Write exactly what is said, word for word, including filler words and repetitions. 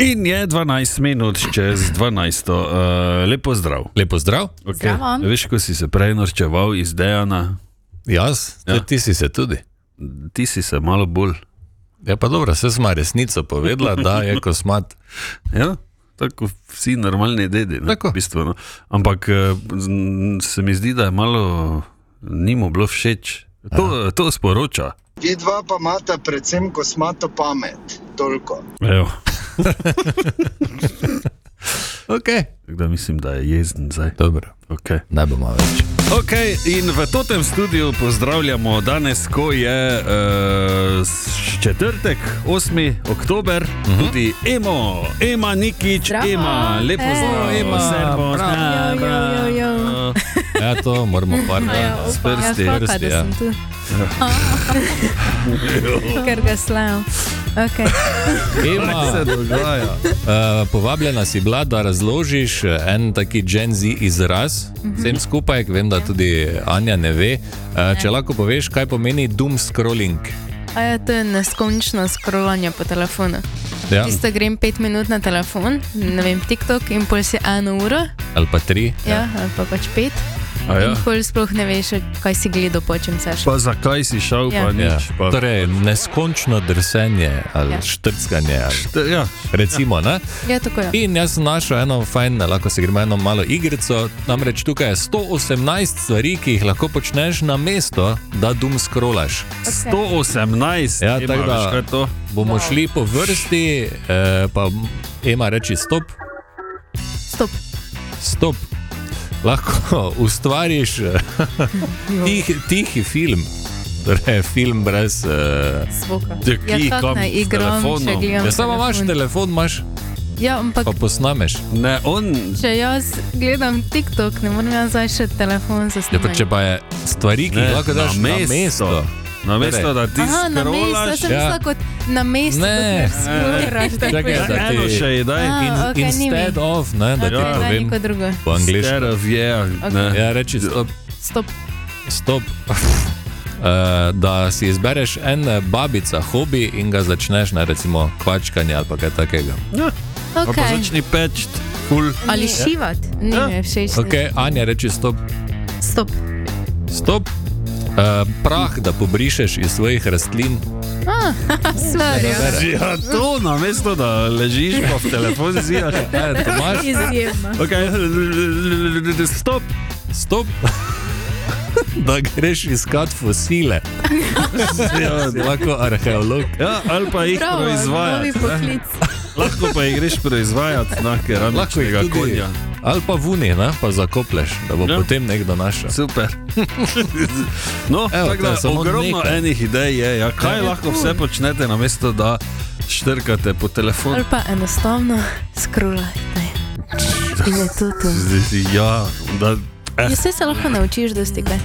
In je dvanajst minut čez dvanajsto. Uh, lepo zdrav. Lepo zdrav. Okay. Veš, ko si se prej norčeval iz Dejana? Jaz? Ja. Ti si se tudi. Ti si se malo bolj. Ja pa dobro, se sma resnico povedala, da je kosmat. Ja, tako vsi normalni dedi. Ne? Tako. Bistveno. Ampak se mi zdi, da je malo njim bilo všeč. To, to sporoča. Vi dva pa imate predvsem kosmato pamet. Toliko. Evo. Ok. Da mislim, da je jezen zdaj. Dobro. Okay. Ne bomo več. Ok, in v totem studiu pozdravljamo danes, ko je uh, četrtek, osmi oktober, uh-huh. tudi Emo, Ema Nikič, Zdravo. Ema, lepo Hej. zdrav, Ema, servus, Jo, jo, jo, jo. Ja, to moramo par s prsti. Ja, prsti, da ja. sem tu. Ker ga slavim. Okay. Ema, se dogaja? Uh, povabljena si bila, da razložiš en taki Gen Z izraz vsem skupaj, vem, da tudi Anja ne ve. Uh, če lahko poveš, kaj pomeni doom scrolling. A ja, to je neskončno scrollanje po telefonu. Ja. Tisto grem pet minut na telefon, ne vem, TikTok in pol si eno uro, Ali pa tri. ja, ali pa pač pet. A ja? In pol sploh ne veš, kaj si gledal, po čem seš. Pa zakaj si šel, Ja. pa nič. Ja. Pa... Torej, neskončno drsenje ali Ja. štrckanje. Ali... Ja. Recimo, ne? Ja, tako je. In jaz sem našel eno fajn, lahko se gremo eno malo igrico, namreč tukaj je sto osemnajst stvari, ki jih lahko počneš na mesto, da doom scrollaš. sto osemnajst, Ja, Ema, tako da- veš, kaj je to? Bomo Wow. šli po vrsti, eh, pa Ema reči stop, Stop. stop. Lahko ustvariš eh, tih, tihi film, torej film brez... Eh, Zvoka. Ja, Ja, ki, kak kam, naj s igram, telefonom? če gledam ja, samo imaš telefon, imaš, Ja, ampak pa posnameš. Ne, on... če jaz gledam TikTok, ne morem jaz zdaj še telefon za Ja, pa če snemanje. pa je stvari, ki Ne, jih lahko daš na na mesto. mesto. Na mesto, da ti Aha, na mesto, scrollaš... sem Ja. mislila kot na mesto, Ne. kot scrolliraš. Čakaj, da ti- Eno še je, daj. A, In, okej, ni mi. instead of, ne, da ti Okay, daj povem neko drugo. po angliško. Instead of, yeah, ne. Ja, reči stop. Stop. Stop. Uh, da si izbereš en eh, babica hobi in ga začneš na recimo kvačkanje ali pa kaj takega. Pa pa Okay. začni peč, ful. Ali šivat? Ni Ja. mi všeč. Ok, Anja reči stop. Stop. Stop. Uh, prah, da pobrišeš iz svojih rastlin. Ah, super. Ja, to na mesto, da ležiš pa v telefon zijaš. E, Tomaš, Izjemno. Ok, stop. stop. Da greš iskat fosile. Ja, Si lahko arheolog. ja, ali pa jih Bravo, novi proizvajati. ne. poklic. Lahko pa jih greš proizvajati na Lahko jih keramičnega tudi. konja. Ali pa vuni, ne, pa zakopleš, da bo Ja. potem nekdo našel. Super. No, Evo, tako to je da samo ogromno nekaj. enih idej je, ja, kaj Ja. lahko vse počnete na mesto, da štrkate po telefonu. Ali pa enostavno scrollajte. In je to to. Ja, da... Ja, saj se lahko naučiš dosti kaj.